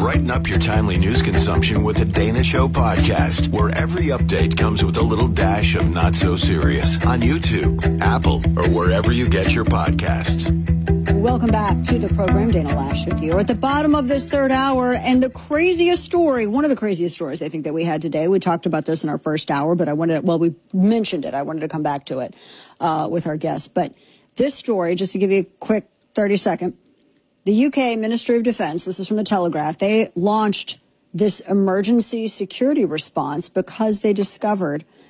Brighten up your timely news consumption with the Dana Show podcast, where every update comes with a little dash of not so serious on YouTube, Apple, or wherever you get your podcasts. Welcome back to the program. Dana Loesch with you. At the bottom of this third hour, and the craziest story, one of the craziest stories I think that we had today. We talked about this in our first hour, but we mentioned it. I wanted to come back to it with our guests. But this story, just to give you a quick 30-second, the UK Ministry of Defence, this is from the Telegraph, they launched this emergency security response because they discovered